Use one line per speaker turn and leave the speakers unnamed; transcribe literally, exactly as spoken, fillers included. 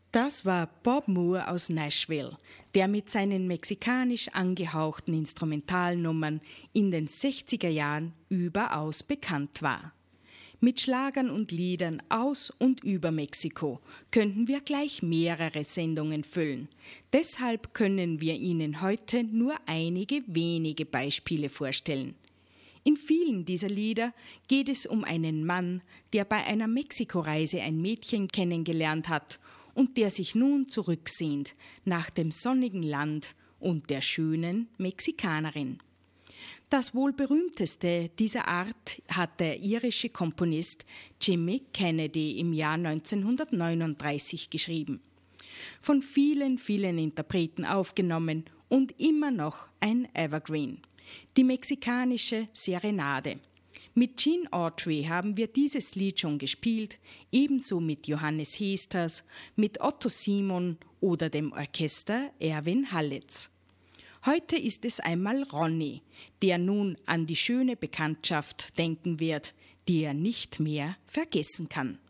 Das war Bob Moore aus Nashville, der mit seinen mexikanisch angehauchten Instrumentalnummern in den sechziger Jahren überaus bekannt war. Mit Schlagern und Liedern aus und über Mexiko könnten wir gleich mehrere Sendungen füllen. Deshalb können wir Ihnen heute nur einige wenige Beispiele vorstellen. In vielen dieser Lieder geht es um einen Mann, der bei einer Mexiko-Reise ein Mädchen kennengelernt hat und der sich nun zurücksehnt nach dem sonnigen Land und der schönen Mexikanerin. Das wohl berühmteste dieser Art hat der irische Komponist Jimmy Kennedy im Jahr neunzehnhundertneununddreißig geschrieben. Von vielen, vielen Interpreten aufgenommen und immer noch ein Evergreen. Die mexikanische Serenade. Mit Gene Autry haben wir dieses Lied schon gespielt, ebenso mit Johannes Heesters, mit Otto Simon oder dem Orchester Erwin Hallets. Heute ist es einmal Ronny, der nun an die schöne Bekanntschaft denken wird, die er nicht mehr vergessen kann.